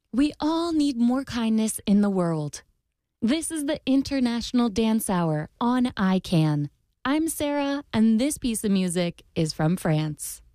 We all need more kindness in the world. This is the International Dance Hour on ICANN. I'm Sarah, and this piece of music is from France.